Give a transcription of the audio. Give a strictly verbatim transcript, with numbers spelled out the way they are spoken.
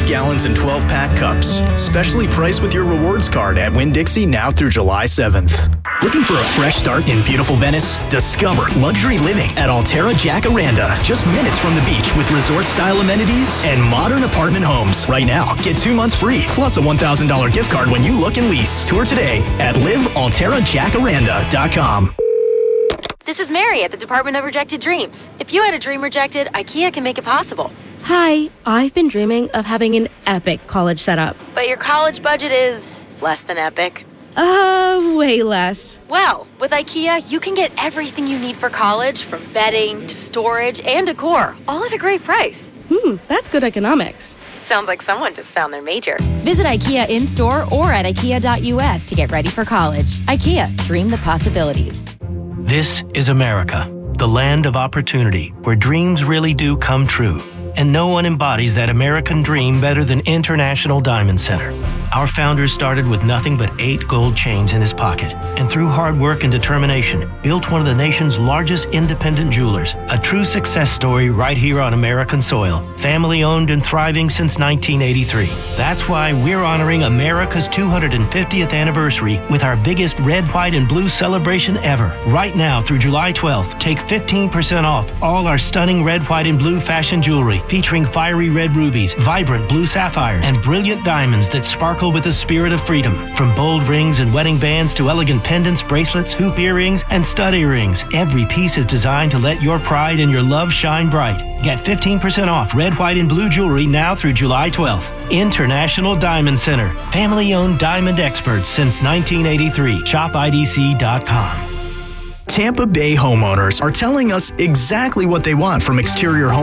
gallons and twelve pack cups. Specially priced with your rewards card at Winn-Dixie now through July seventh. Looking for a fresh start in beautiful Venice? Discover luxury living at Altera Jacaranda. Just minutes from the beach with resort-style amenities and modern apartment homes. Right now, get two months free, plus a one thousand dollars gift card when you look and lease. Tour today at live altera jacaranda dot com. This is Mary at the Department of Rejected Dreams. If you had a dream rejected, IKEA can make it possible. Hi, I've been dreaming of having an epic college setup. But your college budget is less than epic. Uh, way less. Well, with IKEA, you can get everything you need for college, from bedding to storage and decor, all at a great price. Hmm, that's good economics. Sounds like someone just found their major. Visit IKEA in-store or at ikea dot u s to get ready for college. IKEA, dream the possibilities. This is America, the land of opportunity, where dreams really do come true. And no one embodies that American dream better than International Diamond Center. Our founder started with nothing but eight gold chains in his pocket, and through hard work and determination, built one of the nation's largest independent jewelers. A true success story right here on American soil. Family owned and thriving since nineteen eighty-three. That's why we're honoring America's two hundred fiftieth anniversary with our biggest red, white, and blue celebration ever. Right now through July twelfth, take fifteen percent off all our stunning red, white, and blue fashion jewelry, featuring fiery red rubies, vibrant blue sapphires, and brilliant diamonds that sparkle with the spirit of freedom. From bold rings and wedding bands to elegant pendants, bracelets, hoop earrings, and stud earrings, every piece is designed to let your pride and your love shine bright. Get fifteen percent off red, white, and blue jewelry now through July twelfth. International Diamond Center. Family-owned diamond experts since nineteen eighty-three. shop I D C dot com. Tampa Bay homeowners are telling us exactly what they want from exterior homes.